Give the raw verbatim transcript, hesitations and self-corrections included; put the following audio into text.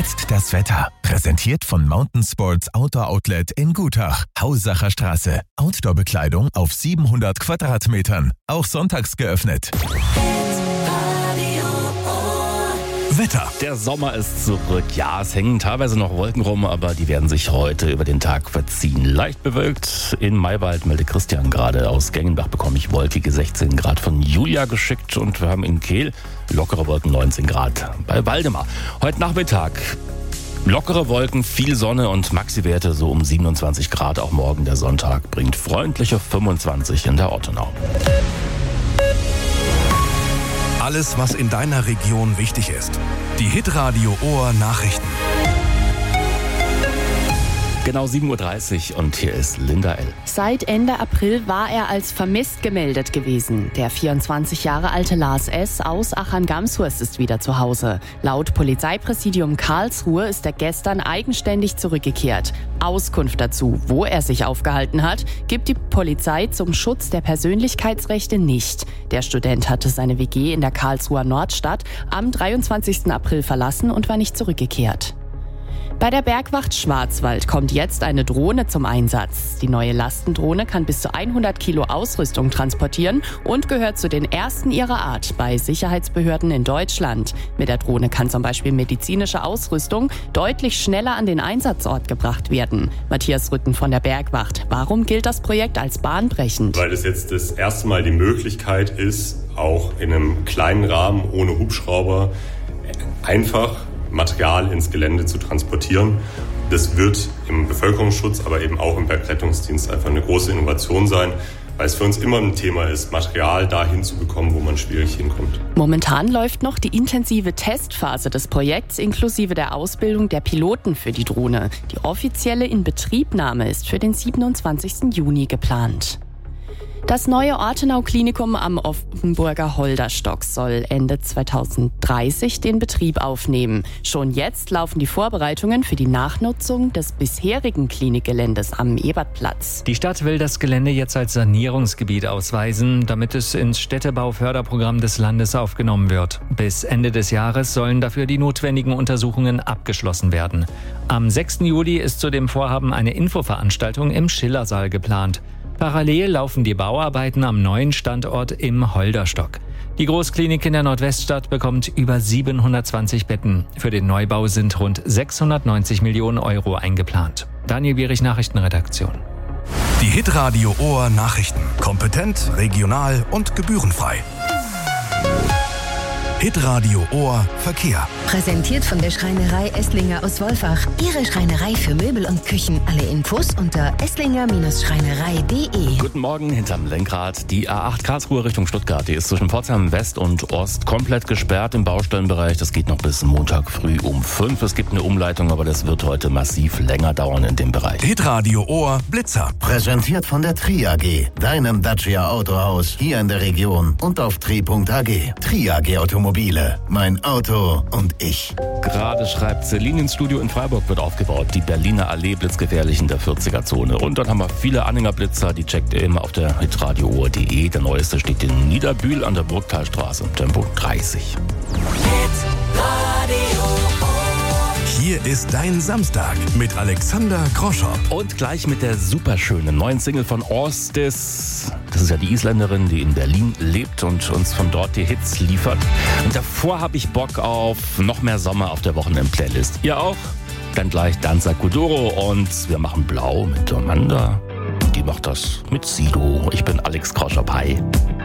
jetzt das Wetter. Präsentiert von Mountain Sports Outdoor Outlet in Gutach. Hausacher Straße. Outdoor-Bekleidung auf siebenhundert Quadratmetern. Auch sonntags geöffnet. Wetter. Der Sommer ist zurück. Ja, es hängen teilweise noch Wolken rum, aber die werden sich heute über den Tag verziehen. Leicht bewölkt. In Maywald meldet Christian gerade. Aus Gengenbach bekomme ich wolkige sechzehn Grad von Julia geschickt. Und wir haben in Kehl lockere Wolken neunzehn Grad. Bei Waldemar. Heute Nachmittag lockere Wolken, viel Sonne und Maxi-Werte so um siebenundzwanzig Grad. Auch morgen der Sonntag bringt freundliche fünfundzwanzig in der Ortenau. Alles, was in deiner Region wichtig ist. Die Hitradio Ohr Nachrichten. Genau sieben Uhr dreißig und hier ist Linda L. Seit Ende April war er als vermisst gemeldet gewesen. Der vierundzwanzig Jahre alte Lars S. aus Achern-Gamshurst ist wieder zu Hause. Laut Polizeipräsidium Karlsruhe ist er gestern eigenständig zurückgekehrt. Auskunft dazu, wo er sich aufgehalten hat, gibt die Polizei zum Schutz der Persönlichkeitsrechte nicht. Der Student hatte seine W G in der Karlsruher Nordstadt am dreiundzwanzigsten April verlassen und war nicht zurückgekehrt. Bei der Bergwacht Schwarzwald kommt jetzt eine Drohne zum Einsatz. Die neue Lastendrohne kann bis zu hundert Kilo Ausrüstung transportieren und gehört zu den ersten ihrer Art bei Sicherheitsbehörden in Deutschland. Mit der Drohne kann zum Beispiel medizinische Ausrüstung deutlich schneller an den Einsatzort gebracht werden. Matthias Rütten von der Bergwacht. Warum gilt das Projekt als bahnbrechend? Weil es jetzt das erste Mal die Möglichkeit ist, auch in einem kleinen Rahmen ohne Hubschrauber einfach Material ins Gelände zu transportieren. Das wird im Bevölkerungsschutz, aber eben auch im Bergrettungsdienst einfach eine große Innovation sein, weil es für uns immer ein Thema ist, Material dahin zu bekommen, wo man schwierig hinkommt. Momentan läuft noch die intensive Testphase des Projekts inklusive der Ausbildung der Piloten für die Drohne. Die offizielle Inbetriebnahme ist für den siebenundzwanzigsten Juni geplant. Das neue Ortenau-Klinikum am Offenburger Holderstock soll Ende zweitausenddreißig den Betrieb aufnehmen. Schon jetzt laufen die Vorbereitungen für die Nachnutzung des bisherigen Klinikgeländes am Ebertplatz. Die Stadt will das Gelände jetzt als Sanierungsgebiet ausweisen, damit es ins Städtebauförderprogramm des Landes aufgenommen wird. Bis Ende des Jahres sollen dafür die notwendigen Untersuchungen abgeschlossen werden. Am sechsten Juli ist zu dem Vorhaben eine Infoveranstaltung im Schillersaal geplant. Parallel laufen die Bauarbeiten am neuen Standort im Holderstock. Die Großklinik in der Nordweststadt bekommt über siebenhundertzwanzig Betten. Für den Neubau sind rund sechshundertneunzig Millionen Euro eingeplant. Daniel Bierich, Nachrichtenredaktion. Die Hitradio Ohr Nachrichten. Kompetent, regional und gebührenfrei. Hitradio Ohr Verkehr. Präsentiert von der Schreinerei Esslinger aus Wolfach. Ihre Schreinerei für Möbel und Küchen. Alle Infos unter esslinger Schreinerei punkt de. Guten Morgen, hinterm Lenkrad. Die A acht Karlsruhe Richtung Stuttgart, die ist zwischen Pforzheim West und Ost komplett gesperrt im Baustellenbereich. Das geht noch bis Montag früh um fünf. Es gibt eine Umleitung, aber das wird heute massiv länger dauern in dem Bereich. Hitradio Ohr Blitzer. Präsentiert von der Tri A G, deinem Dacia Autohaus hier in der Region und auf tri punkt a g. Tri A G Automobile. Mein Auto und ich. Gerade schreibt Celine, ins Studio in Freiburg wird aufgebaut. Die Berliner Allee blitzgefährlich in der vierziger-Zone. Und dann haben wir viele Anhängerblitzer, die checkt ihr immer auf der hitradio ohr punkt de. Der neueste steht in Niederbühl an der Burgtalstraße, Tempo dreißig. Hier ist dein Samstag mit Alexander Groschop. Und gleich mit der superschönen neuen Single von Orstis. Das ist ja die Isländerin, die in Berlin lebt und uns von dort die Hits liefert. Und davor habe ich Bock auf noch mehr Sommer auf der Wochenend-Playlist. Ihr auch? Dann gleich Danza Kuduro und wir machen Blau mit Amanda. Die macht das mit Sido. Ich bin Alex Groschop. Hi.